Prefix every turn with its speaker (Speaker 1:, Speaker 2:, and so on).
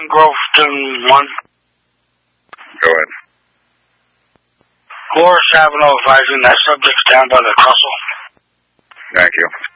Speaker 1: Groveton 1.
Speaker 2: Go ahead.
Speaker 1: Horace Avenue advising that subject's down by the tussle.
Speaker 2: Thank you.